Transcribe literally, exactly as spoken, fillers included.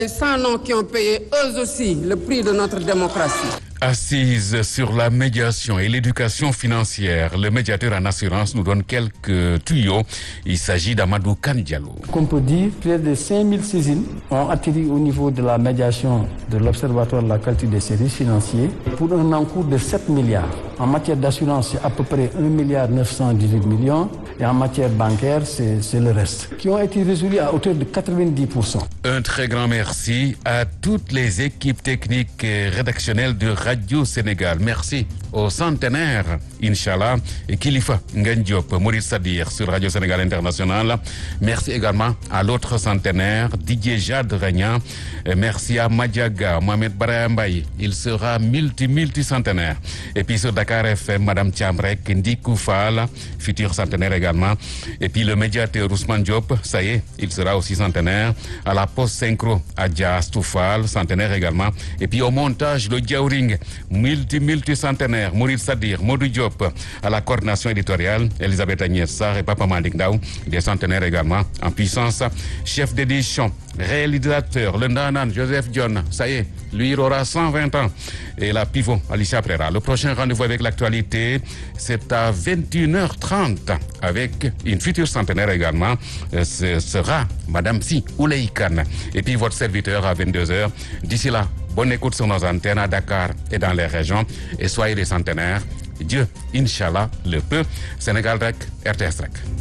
Les cent noms qui ont payé eux aussi le prix de notre démocratie. Assise sur la médiation et l'éducation financière, le médiateur en assurance nous donne quelques tuyaux. Il s'agit d'Amadou Kane Diallo. Qu'on peut dire, près de cinq mille saisines ont atterri au niveau de la médiation de l'Observatoire de la qualité des services financiers pour un encours de sept milliards. En matière d'assurance, c'est à peu près un milliard neuf cent dix-huit millions et en matière bancaire, c'est, c'est le reste, qui ont été résolus à hauteur de quatre-vingt-dix pour cent. Un très grand merci à toutes les équipes techniques et rédactionnelles de Radio Sénégal. Merci aux centenaires, Inch'Allah, et Kilifa Ngagne Diop, Maurice Sadir sur Radio Sénégal International. Merci également à l'autre centenaire, Didier Jade Ragnan. Merci à Madiaga, Mohamed Barayambaye. Il sera multi-multi-centenaire. Et puis sur Dakar F M, Madame Thiamrek, Ndikou Fall, futur centenaire également. Et puis le médiateur Ousmane Diop, ça y est, il sera aussi centenaire. À la Poste Synchro, Adja Astoufal, centenaire également. Et puis au montage, le Diaouring, multi-multi-centenaire. Maurice Sadir, Modou Diop, à la coordination éditoriale, Elisabeth Agnès Sarr et Papa Malik Ndaw, des centenaires également en puissance. Chef d'édition, réalisateur, le Ndanan, Joseph Dione, ça y est, lui il aura cent vingt ans. Et la pivot, Alicia Prera. Le prochain rendez-vous avec l'actualité, c'est à vingt et une heures trente avec une future centenaire également. Ce sera Madame Si Ouley Kane. Et puis votre serviteur à vingt-deux heures. D'ici là, bonne écoute sur nos antennes à Dakar et dans les régions. Et soyez des centenaires. Dieu, Inch'Allah, le peut. Sénégal Rec, R T S Rec.